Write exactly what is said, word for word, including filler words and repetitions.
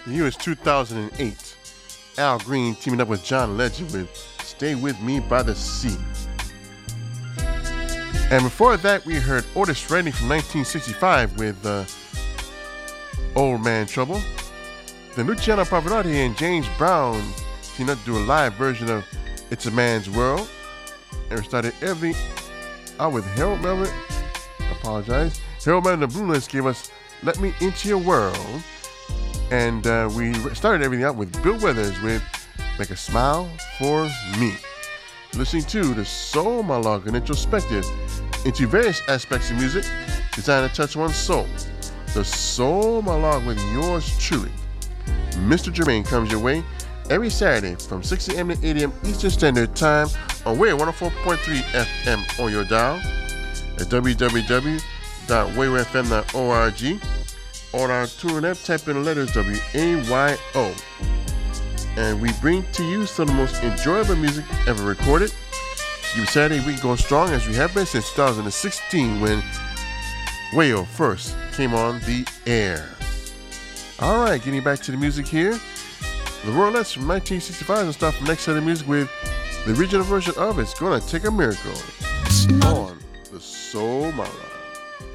The year is two thousand eight. Al Green teaming up with John Legend with Stay With Me by the Sea. And before that, we heard Otis Redding from nineteen sixty-five with uh, Old Man Trouble. Then Luciano Pavarotti and James Brown teamed up to do a live version of It's a Man's World. And we started everything out with Harold Melvin. I apologize. Harold Melvin and the Blue List gave us Let Me Into Your World. And uh, we started everything out with Bill Withers with Make a Smile for Me. Listening to the soul monologue and introspective into various aspects of music designed to touch one's soul. The soul monologue with yours truly, Mister Jermaine, comes your way every Saturday from six a.m. to eight a.m. Eastern Standard Time on Wave one oh four point three F M on your dial at w w w dot wayo f m dot org. On our TuneIn app, type in the letters W A Y O. And we bring to you some of the most enjoyable music ever recorded. Give Saturday week going strong as we have been since two thousand sixteen when Wayo first came on the air. All right, getting back to the music here. The Royalettes from nineteen sixty-five will start from next set of music with the original version of It's Gonna Take a Miracle on the Soul Mala.